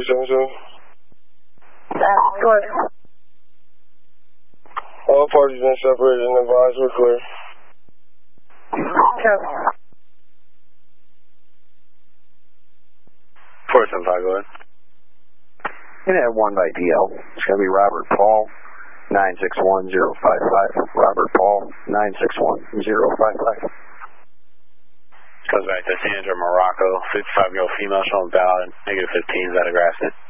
477. Clear. All parties been separated and advised we're clear. Okay. 475, go ahead. Gonna have one by DL. It's gonna be Robert Paul, 961-055. Robert Paul, 961-055. Comes back to Sandra Morocco, 55-year-old female, showing valid, -15, is that a Grafton?